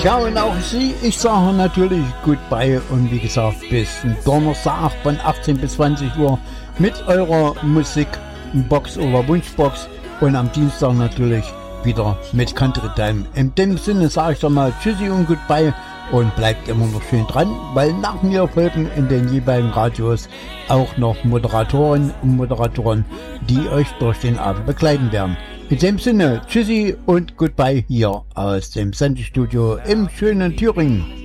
Ja, und auch Sie, ich sage natürlich Goodbye und wie gesagt bis Donnerstag von 18 bis 20 Uhr mit eurer Musikbox oder Wunschbox und am Dienstag natürlich wieder mit Country Time. In dem Sinne sage ich doch mal Tschüssi und Goodbye und bleibt immer noch schön dran, weil nach mir folgen in den jeweiligen Radios auch noch Moderatorinnen und Moderatoren, die euch durch den Abend begleiten werden. In dem Sinne, Tschüssi und Goodbye hier aus dem Sendestudio im schönen Thüringen.